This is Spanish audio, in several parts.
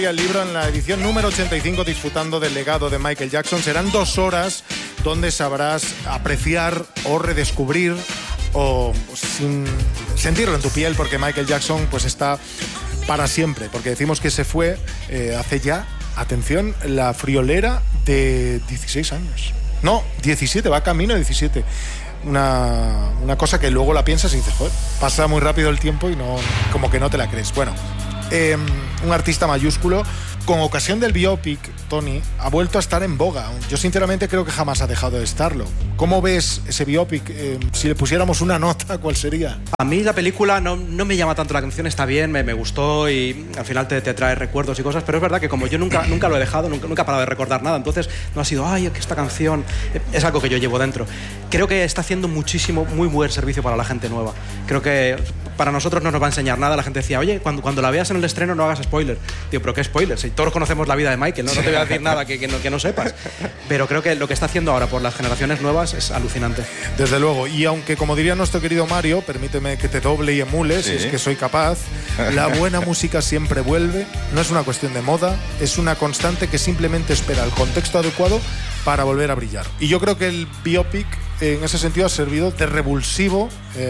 El libro en la edición número 85, disfrutando del legado de Michael Jackson. Serán 2 horas donde sabrás apreciar o redescubrir o sin sentirlo en tu piel, porque Michael Jackson pues está para siempre, porque decimos que se fue hace ya, atención, la friolera de 16 años. No, 17, va camino de 17. Una cosa que luego la piensas y dices, joder, pasa muy rápido el tiempo y no, como que no te la crees. Bueno, un artista mayúsculo. Con ocasión del biopic, Tony, ha vuelto a estar en boga. Yo sinceramente creo que jamás ha dejado de estarlo. ¿Cómo ves ese biopic? Si le pusiéramos una nota, ¿cuál sería? A mí la película no me llama tanto la canción, está bien, me gustó y al final te trae recuerdos y cosas, pero es verdad que como yo nunca lo he dejado, nunca he parado de recordar nada, entonces no ha sido, ay, que esta canción es algo que yo llevo dentro. Creo que está haciendo muchísimo, muy buen servicio para la gente nueva. Creo que para nosotros no nos va a enseñar nada. La gente decía, oye, cuando la veas en el estreno no hagas spoiler. Digo, ¿pero qué spoiler? Si todos conocemos la vida de Michael, no te voy a decir nada que no sepas. Pero creo que lo que está haciendo ahora por las generaciones nuevas es alucinante. Desde luego, y aunque como diría nuestro querido Mario, permíteme que te doble y emules, sí, es que soy capaz, la buena música siempre vuelve, no es una cuestión de moda, es una constante que simplemente espera el contexto adecuado para volver a brillar. Y yo creo que el biopic en ese sentido ha servido de revulsivo,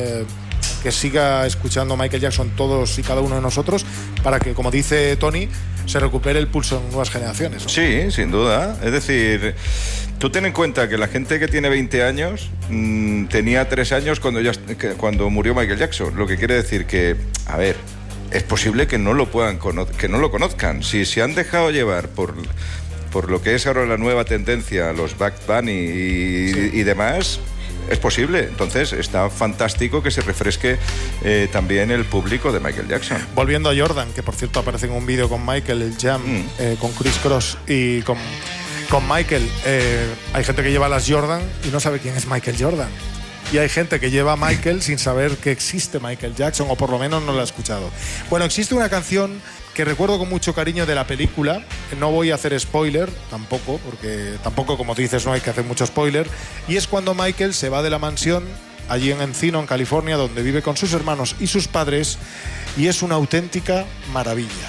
que siga escuchando Michael Jackson todos y cada uno de nosotros, para que, como dice Tony, se recupere el pulso en nuevas generaciones, ¿no? Sí, sin duda. Es decir, tú ten en cuenta que la gente que tiene 20 años tenía 3 años cuando murió Michael Jackson. Lo que quiere decir que, a ver, es posible que no lo conozcan. Si se han dejado llevar por lo que es ahora la nueva tendencia, los Bad Bunny y demás, es posible. Entonces está fantástico que se refresque también el público de Michael Jackson. Volviendo a Jordan, que por cierto aparece en un vídeo con Michael, el Jam, con Chris Cross y con Michael. Hay gente que lleva las Jordan y no sabe quién es Michael Jordan. Y hay gente que lleva a Michael sin saber que existe Michael Jackson, o por lo menos no lo ha escuchado. Bueno, existe una canción que recuerdo con mucho cariño de la película. No voy a hacer spoiler, tampoco, porque tampoco, como tú dices, no hay que hacer mucho spoiler. Y es cuando Michael se va de la mansión allí en Encino, en California, donde vive con sus hermanos y sus padres, y es una auténtica maravilla.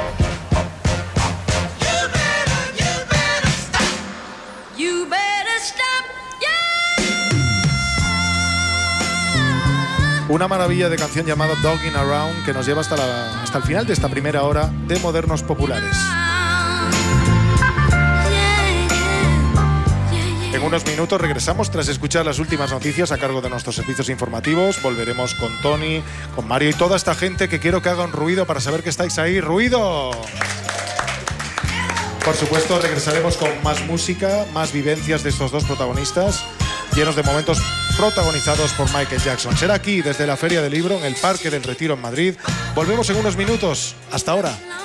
Una maravilla de canción llamada Dogging Around, que nos lleva hasta el final de esta primera hora de Modernos Populares. En unos minutos regresamos tras escuchar las últimas noticias a cargo de nuestros servicios informativos. Volveremos con Tony, con Mario y toda esta gente que quiero que haga un ruido para saber que estáis ahí. ¡Ruido! Por supuesto, regresaremos con más música, más vivencias de estos dos protagonistas, llenos de momentos protagonizados por Michael Jackson. Será aquí, desde la Feria del Libro, en el Parque del Retiro en Madrid. Volvemos en unos minutos. Hasta ahora.